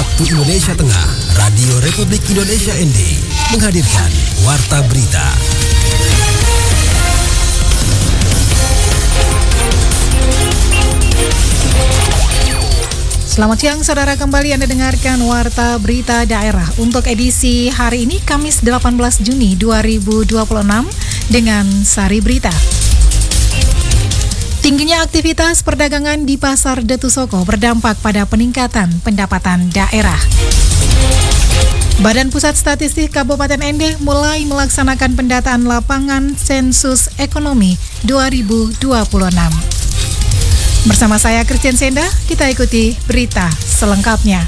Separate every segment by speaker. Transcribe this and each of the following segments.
Speaker 1: waktu Indonesia Tengah, Radio Republik Indonesia ND menghadirkan Warta Berita.
Speaker 2: Selamat siang saudara, kembali Anda dengarkan Warta Berita Daerah untuk edisi hari ini Kamis 18 Juni 2026 dengan Sari Berita. Tingginya aktivitas perdagangan di Pasar Datusoko berdampak pada peningkatan pendapatan daerah. Badan Pusat Statistik Kabupaten Ende mulai melaksanakan pendataan lapangan sensus ekonomi 2026. Bersama saya Christian Senda, kita ikuti berita selengkapnya.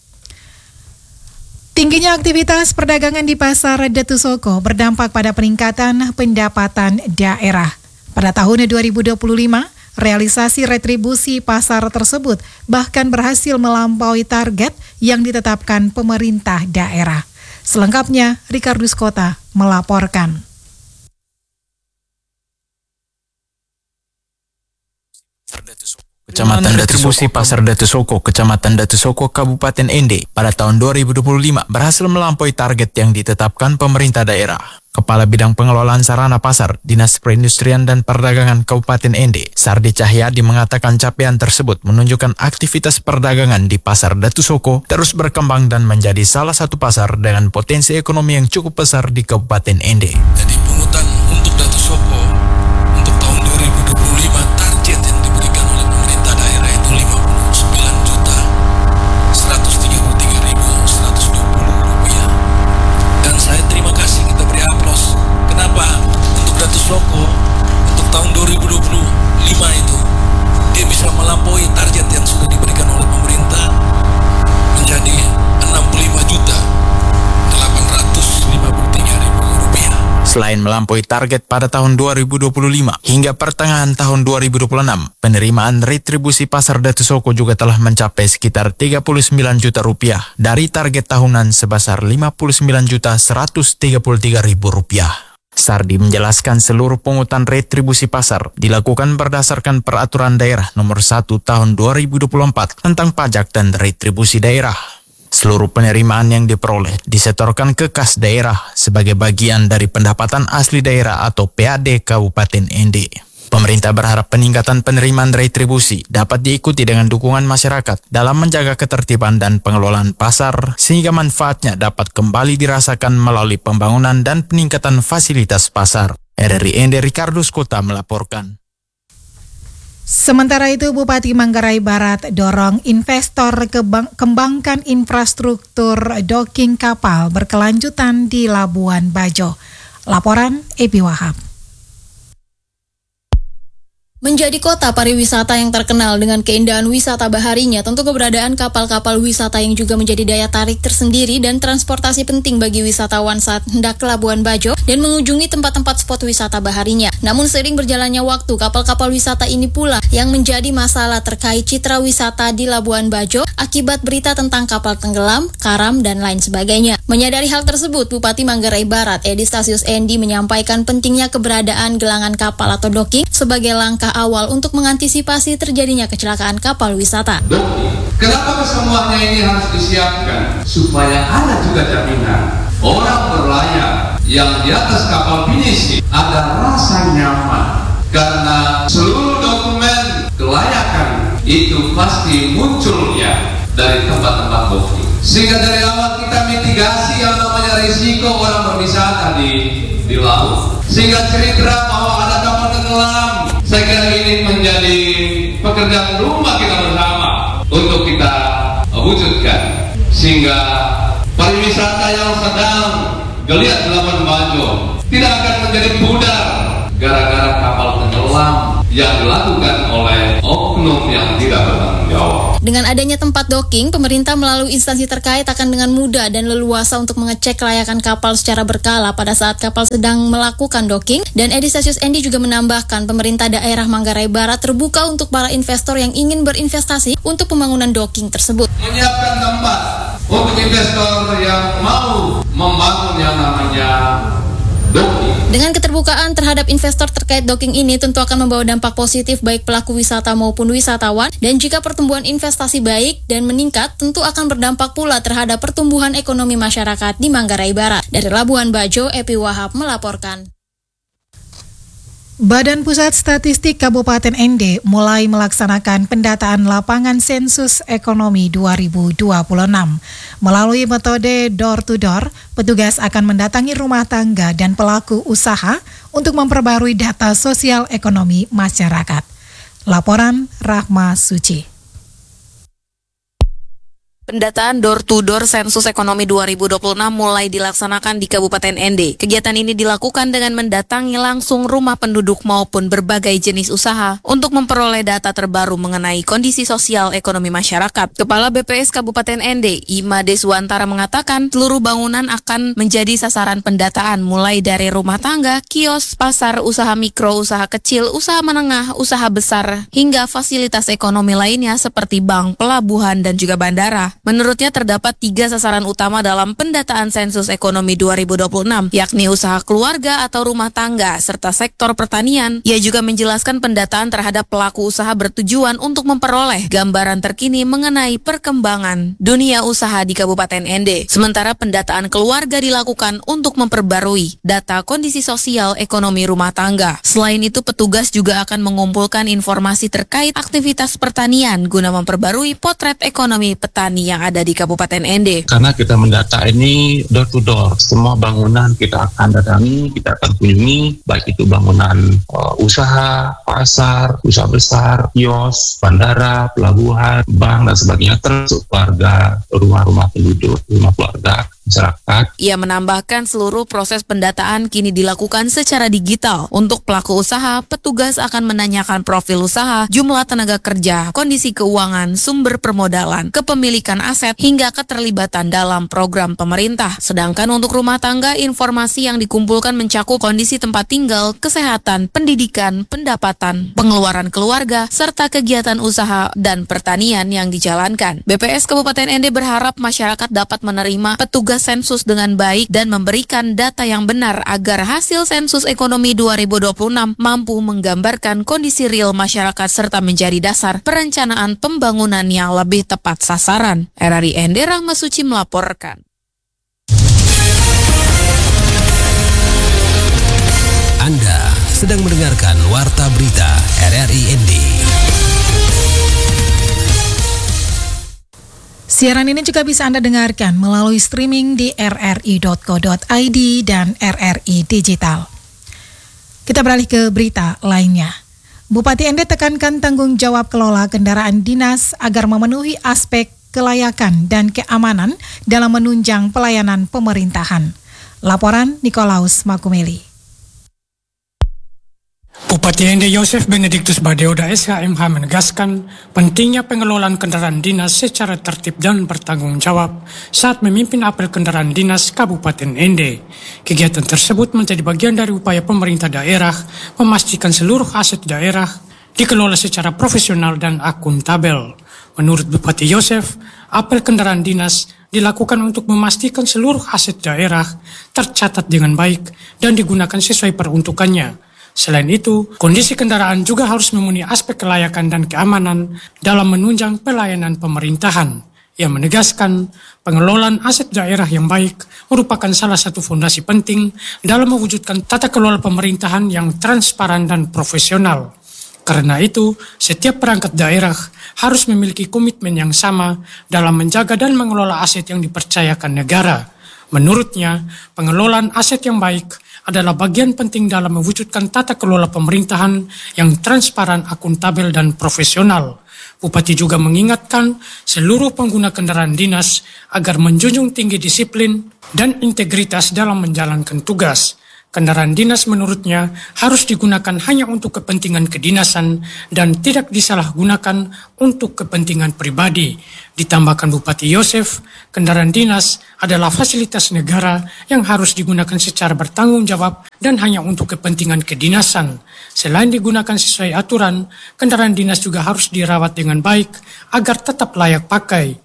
Speaker 2: Tingginya aktivitas perdagangan di Pasar Datusoko berdampak pada peningkatan pendapatan daerah. Pada tahun 2025, realisasi retribusi pasar tersebut bahkan berhasil melampaui target yang ditetapkan pemerintah daerah. Selengkapnya, Ricardus Kota melaporkan.
Speaker 3: Kecamatan Datusoko, Pasar Datusoko, Kecamatan Datusoko, Kabupaten Ende pada tahun 2025 berhasil melampaui target yang ditetapkan pemerintah daerah. Kepala Bidang Pengelolaan Sarana Pasar, Dinas Perindustrian dan Perdagangan Kabupaten Ende, Sardi Cahyadi mengatakan capaian tersebut menunjukkan aktivitas perdagangan di Pasar Datusoko terus berkembang dan menjadi salah satu pasar dengan potensi ekonomi yang cukup besar di Kabupaten Ende.
Speaker 4: Jadi pungutan untuk Datusoko untuk tahun 2025 target yang diberikan oleh pemerintah daerah itu 59.133.120 rupiah. Dan saya terima kasih, kita beri aplaus. Kenapa? Untuk Datusoko untuk tahun 2025 itu dia bisa melampaui target yang sudah diberikan oleh pemerintah menjadi 65.853.000 rupiah.
Speaker 3: Selain melampaui target pada tahun 2025, hingga pertengahan tahun 2026, penerimaan retribusi Pasar Datusoko juga telah mencapai sekitar 39 juta rupiah dari target tahunan sebesar 59.133.000 rupiah. Sardi menjelaskan seluruh pungutan retribusi pasar dilakukan berdasarkan Peraturan Daerah Nomor 1 Tahun 2024 tentang pajak dan retribusi daerah. Seluruh penerimaan yang diperoleh disetorkan ke kas daerah sebagai bagian dari pendapatan asli daerah atau PAD Kabupaten Ende. Pemerintah berharap peningkatan penerimaan retribusi dapat diikuti dengan dukungan masyarakat dalam menjaga ketertiban dan pengelolaan pasar sehingga manfaatnya dapat kembali dirasakan melalui pembangunan dan peningkatan fasilitas pasar. RRI Ende, Ricardus Kota melaporkan.
Speaker 2: Sementara itu, Bupati Manggarai Barat dorong investor kembangkan infrastruktur docking kapal berkelanjutan di Labuan Bajo. Laporan Ebi Wahab.
Speaker 5: Menjadi kota pariwisata yang terkenal dengan keindahan wisata baharinya, tentu keberadaan kapal-kapal wisata yang juga menjadi daya tarik tersendiri dan transportasi penting bagi wisatawan saat hendak ke Labuan Bajo dan mengunjungi tempat-tempat spot wisata baharinya. Namun seiring berjalannya waktu, kapal-kapal wisata ini pula yang menjadi masalah terkait citra wisata di Labuan Bajo akibat berita tentang kapal tenggelam, karam, dan lain sebagainya. Menyadari hal tersebut, Bupati Manggarai Barat, Edi Stasius Endi, menyampaikan pentingnya keberadaan gelangan kapal atau docking sebagai langkah awal untuk mengantisipasi terjadinya kecelakaan kapal wisata.
Speaker 6: Kenapa semuanya ini harus disiapkan? Supaya ada juga jaminan orang berlayar yang di atas kapal pinisi ada rasa nyaman, karena seluruh dokumen kelayakan itu pasti munculnya dari tempat-tempat docking. Sehingga dari awal kita mitigasi yang namanya risiko orang berwisata di laut. Sehingga cerita bahwa ada kapal tenggelam, saya kira ini menjadi pekerjaan rumah kita bersama untuk kita wujudkan. Sehingga pariwisata yang sedang geliat di Labuan Bajo tidak akan menjadi pudar gara-gara kapal tenggelam yang dilakukan oleh oknum yang tidak bertanggung jawab.
Speaker 5: Dengan adanya tempat docking, pemerintah melalui instansi terkait akan dengan mudah dan leluasa untuk mengecek kelayakan kapal secara berkala pada saat kapal sedang melakukan docking. Dan Edi Stasius Endi juga menambahkan pemerintah daerah Manggarai Barat terbuka untuk para investor yang ingin berinvestasi untuk pembangunan docking tersebut.
Speaker 6: Menyiapkan tempat untuk investor yang mau membangun yang namanya docking.
Speaker 5: Dengan keterbukaan terhadap investor terkait docking ini tentu akan membawa dampak positif baik pelaku wisata maupun wisatawan, dan jika pertumbuhan investasi baik dan meningkat tentu akan berdampak pula terhadap pertumbuhan ekonomi masyarakat di Manggarai Barat. Dari Labuan Bajo, Epi Wahab melaporkan.
Speaker 2: Badan Pusat Statistik Kabupaten ND mulai melaksanakan pendataan lapangan sensus ekonomi 2026. Melalui metode door-to-door, petugas akan mendatangi rumah tangga dan pelaku usaha untuk memperbarui data sosial ekonomi masyarakat. Laporan Rahma Suci.
Speaker 7: Pendataan door-to-door sensus ekonomi 2026 mulai dilaksanakan di Kabupaten ND. Kegiatan ini dilakukan dengan mendatangi langsung rumah penduduk maupun berbagai jenis usaha untuk memperoleh data terbaru mengenai kondisi sosial ekonomi masyarakat. Kepala BPS Kabupaten ND, Ima Deswantara mengatakan seluruh bangunan akan menjadi sasaran pendataan mulai dari rumah tangga, kios, pasar, usaha mikro, usaha kecil, usaha menengah, usaha besar, hingga fasilitas ekonomi lainnya seperti bank, pelabuhan, dan juga bandara. Menurutnya terdapat 3 sasaran utama dalam pendataan sensus ekonomi 2026, yakni usaha keluarga atau rumah tangga, serta sektor pertanian. Ia juga menjelaskan pendataan terhadap pelaku usaha bertujuan untuk memperoleh gambaran terkini mengenai perkembangan dunia usaha di Kabupaten ND. Sementara pendataan keluarga dilakukan untuk memperbarui data kondisi sosial ekonomi rumah tangga. Selain itu, petugas juga akan mengumpulkan informasi terkait aktivitas pertanian guna memperbarui potret ekonomi petani yang ada di Kabupaten ND.
Speaker 8: Karena kita mendata ini door to door, semua bangunan kita akan datangi, kita akan kunjungi, baik itu bangunan usaha, pasar, usaha besar, kios, bandara, pelabuhan, bank, dan sebagainya, termasuk keluarga, rumah-rumah penduduk, rumah keluarga masyarakat.
Speaker 7: Ia menambahkan seluruh proses pendataan kini dilakukan secara digital. Untuk pelaku usaha, petugas akan menanyakan profil usaha, jumlah tenaga kerja, kondisi keuangan, sumber permodalan, kepemilikan aset, hingga keterlibatan dalam program pemerintah. Sedangkan untuk rumah tangga, informasi yang dikumpulkan mencakup kondisi tempat tinggal, kesehatan, pendidikan, pendapatan, pengeluaran keluarga, serta kegiatan usaha dan pertanian yang dijalankan. BPS Kabupaten ND berharap masyarakat dapat menerima petugas sensus dengan baik dan memberikan data yang benar agar hasil sensus ekonomi 2026 mampu menggambarkan kondisi real masyarakat serta menjadi dasar perencanaan pembangunan yang lebih tepat sasaran. RRI ND, Rahma Suci melaporkan.
Speaker 1: Anda sedang mendengarkan Warta Berita RRI ND.
Speaker 2: Siaran ini juga bisa Anda dengarkan melalui streaming di rri.co.id dan RRI Digital. Kita beralih ke berita lainnya. Bupati ND tekankan tanggung jawab kelola kendaraan dinas agar memenuhi aspek kelayakan dan keamanan dalam menunjang pelayanan pemerintahan. Laporan Nikolaus Makumeli.
Speaker 9: Bupati ND Yosef Benediktus Badeoda SHMH menegaskan pentingnya pengelolaan kendaraan dinas secara tertib dan bertanggung jawab saat memimpin apel kendaraan dinas Kabupaten ND. Kegiatan tersebut menjadi bagian dari upaya pemerintah daerah memastikan seluruh aset daerah dikelola secara profesional dan akuntabel. Menurut Bupati Yosef, apel kendaraan dinas dilakukan untuk memastikan seluruh aset daerah tercatat dengan baik dan digunakan sesuai peruntukannya. Selain itu, kondisi kendaraan juga harus memenuhi aspek kelayakan dan keamanan dalam menunjang pelayanan pemerintahan. Ia menegaskan pengelolaan aset daerah yang baik merupakan salah satu fondasi penting dalam mewujudkan tata kelola pemerintahan yang transparan dan profesional. Karena itu, setiap perangkat daerah harus memiliki komitmen yang sama dalam menjaga dan mengelola aset yang dipercayakan negara. Menurutnya, pengelolaan aset yang baik adalah bagian penting dalam mewujudkan tata kelola pemerintahan yang transparan, akuntabel, dan profesional. Bupati juga mengingatkan seluruh pengguna kendaraan dinas agar menjunjung tinggi disiplin dan integritas dalam menjalankan tugas. Kendaraan dinas menurutnya harus digunakan hanya untuk kepentingan kedinasan dan tidak disalahgunakan untuk kepentingan pribadi. Ditambahkan Bupati Yosef, kendaraan dinas adalah fasilitas negara yang harus digunakan secara bertanggung jawab dan hanya untuk kepentingan kedinasan. Selain digunakan sesuai aturan, kendaraan dinas juga harus dirawat dengan baik agar tetap layak pakai.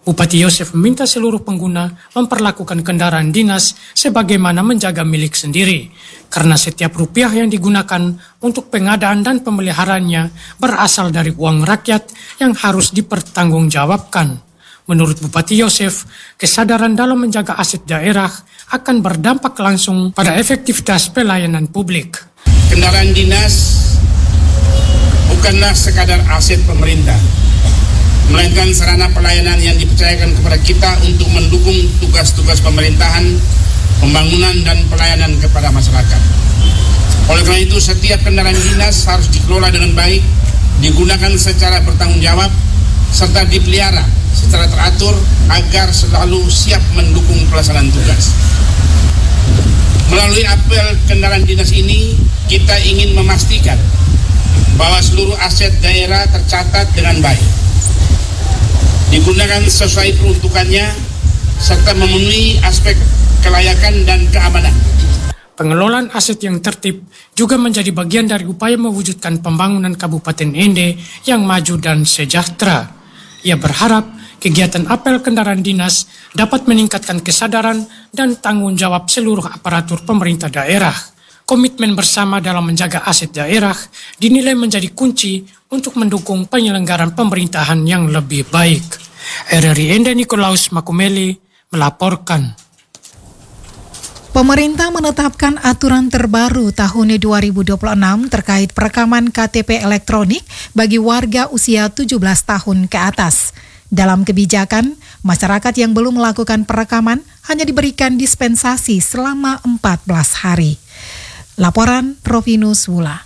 Speaker 9: Bupati Yosef meminta seluruh pengguna memperlakukan kendaraan dinas sebagaimana menjaga milik sendiri, karena setiap rupiah yang digunakan untuk pengadaan dan pemeliharaannya berasal dari uang rakyat yang harus dipertanggungjawabkan. Menurut Bupati Yosef, kesadaran dalam menjaga aset daerah akan berdampak langsung pada efektivitas pelayanan publik.
Speaker 10: Kendaraan dinas bukanlah sekadar aset pemerintah, melainkan sarana pelayanan yang dipercayakan kepada kita untuk mendukung tugas-tugas pemerintahan, pembangunan dan pelayanan kepada masyarakat. Oleh karena itu, setiap kendaraan dinas harus dikelola dengan baik, digunakan secara bertanggung jawab, serta dipelihara secara teratur agar selalu siap mendukung pelaksanaan tugas. Melalui apel kendaraan dinas ini, kita ingin memastikan bahwa seluruh aset daerah tercatat dengan baik, digunakan sesuai peruntukannya, serta memenuhi aspek kelayakan dan keamanan.
Speaker 9: Pengelolaan aset yang tertib juga menjadi bagian dari upaya mewujudkan pembangunan Kabupaten Ende yang maju dan sejahtera. Ia berharap kegiatan apel kendaraan dinas dapat meningkatkan kesadaran dan tanggung jawab seluruh aparatur pemerintah daerah. Komitmen bersama dalam menjaga aset daerah dinilai menjadi kunci untuk mendukung penyelenggaraan pemerintahan yang lebih baik. RRI Ende Nikolaus Makumeli melaporkan.
Speaker 2: Pemerintah menetapkan aturan terbaru tahun 2026 terkait perekaman KTP elektronik bagi warga usia 17 tahun ke atas. Dalam kebijakan, masyarakat yang belum melakukan perekaman hanya diberikan dispensasi selama 14 hari. Laporan Rovinus Wula.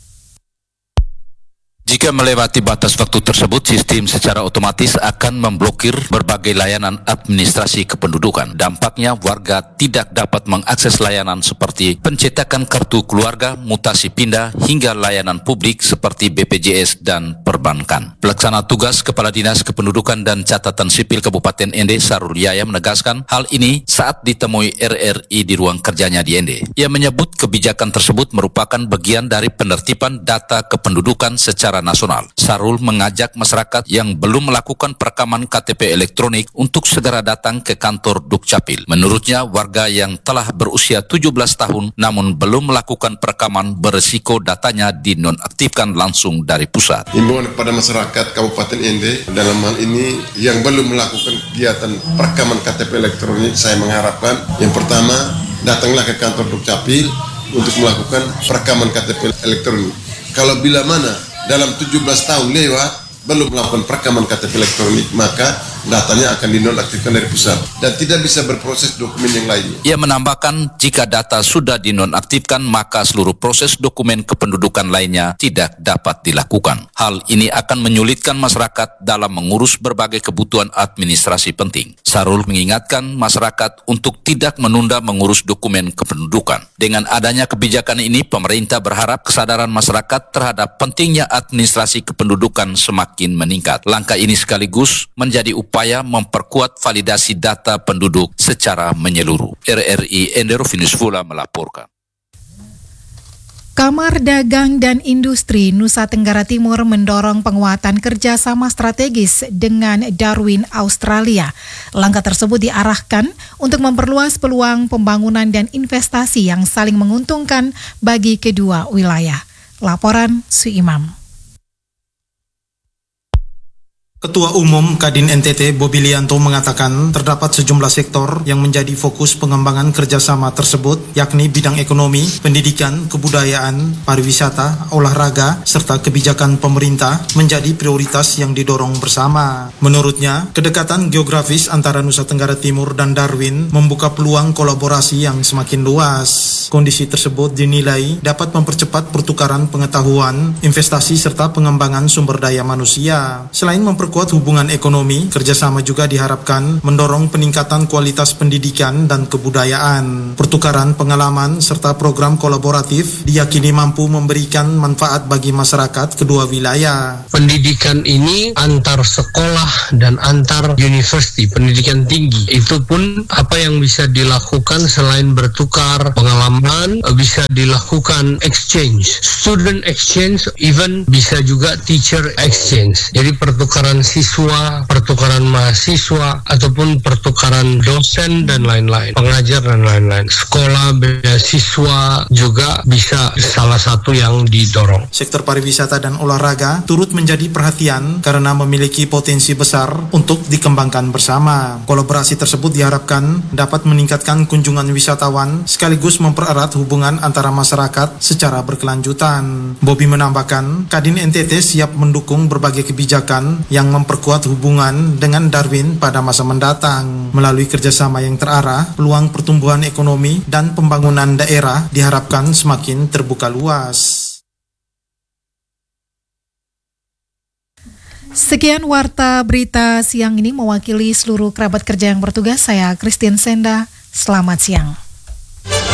Speaker 11: Jika melewati batas waktu tersebut, sistem secara otomatis akan memblokir berbagai layanan administrasi kependudukan. Dampaknya, warga tidak dapat mengakses layanan seperti pencetakan kartu keluarga, mutasi pindah, hingga layanan publik seperti BPJS dan perbankan. Pelaksana tugas Kepala Dinas Kependudukan dan Catatan Sipil Kabupaten Ende, Sarul Yaya, menegaskan hal ini saat ditemui RRI di ruang kerjanya di Ende. Ia menyebut kebijakan tersebut merupakan bagian dari penertiban data kependudukan secara nasional. Sarul mengajak masyarakat yang belum melakukan perekaman KTP elektronik untuk segera datang ke kantor Dukcapil. Menurutnya, warga yang telah berusia 17 tahun namun belum melakukan perekaman beresiko datanya dinonaktifkan langsung dari pusat.
Speaker 12: Himbauan kepada masyarakat Kabupaten Ende dalam hal ini yang belum melakukan kegiatan perekaman KTP elektronik, saya mengharapkan yang pertama datanglah ke kantor Dukcapil untuk melakukan perekaman KTP elektronik. Kalau bila mana dalam 17 tahun lewat belum melakukan perekaman KTP elektronik, maka datanya akan dinonaktifkan dari pusat dan tidak bisa berproses dokumen yang lainnya.
Speaker 11: Ia menambahkan jika data sudah dinonaktifkan, maka seluruh proses dokumen kependudukan lainnya tidak dapat dilakukan. Hal ini akan menyulitkan masyarakat dalam mengurus berbagai kebutuhan administrasi penting. Sarul mengingatkan masyarakat untuk tidak menunda mengurus dokumen kependudukan. Dengan adanya kebijakan ini, pemerintah berharap kesadaran masyarakat terhadap pentingnya administrasi kependudukan semakin meningkat. Langkah ini sekaligus menjadi upaya memperkuat validasi data penduduk secara menyeluruh. RRI Ende Rovinus Wula melaporkan.
Speaker 2: Kamar Dagang dan Industri Nusa Tenggara Timur mendorong penguatan kerjasama strategis dengan Darwin, Australia. Langkah tersebut diarahkan untuk memperluas peluang pembangunan dan investasi yang saling menguntungkan bagi kedua wilayah. Laporan Suimam.
Speaker 13: Ketua Umum Kadin NTT Bobi Lianto mengatakan terdapat sejumlah sektor yang menjadi fokus pengembangan kerjasama tersebut, yakni bidang ekonomi, pendidikan, kebudayaan, pariwisata, olahraga, serta kebijakan pemerintah menjadi prioritas yang didorong bersama. Menurutnya, kedekatan geografis antara Nusa Tenggara Timur dan Darwin membuka peluang kolaborasi yang semakin luas. Kondisi tersebut dinilai dapat mempercepat pertukaran pengetahuan, investasi, serta pengembangan sumber daya manusia. Selain memperkuat hubungan ekonomi, kerjasama juga diharapkan mendorong peningkatan kualitas pendidikan dan kebudayaan. Pertukaran pengalaman serta program kolaboratif diyakini mampu memberikan manfaat bagi masyarakat kedua wilayah.
Speaker 14: Pendidikan ini antar sekolah dan antar university, pendidikan tinggi. Itu pun apa yang bisa dilakukan selain bertukar pengalaman, bisa dilakukan exchange, student exchange, even bisa juga teacher exchange. Jadi pertukaran pertukaran siswa, pertukaran mahasiswa, ataupun pertukaran dosen dan lain-lain, pengajar dan lain-lain. Sekolah, beasiswa juga bisa salah satu yang didorong.
Speaker 13: Sektor pariwisata dan olahraga turut menjadi perhatian karena memiliki potensi besar untuk dikembangkan bersama. Kolaborasi tersebut diharapkan dapat meningkatkan kunjungan wisatawan sekaligus mempererat hubungan antara masyarakat secara berkelanjutan. Bobby menambahkan, Kadin NTT siap mendukung berbagai kebijakan yang memperkuat hubungan dengan Darwin pada masa mendatang. Melalui kerjasama yang terarah, peluang pertumbuhan ekonomi dan pembangunan daerah diharapkan semakin terbuka luas.
Speaker 2: Sekian warta berita siang ini, mewakili seluruh kerabat kerja yang bertugas, saya Christine Senda. Selamat siang.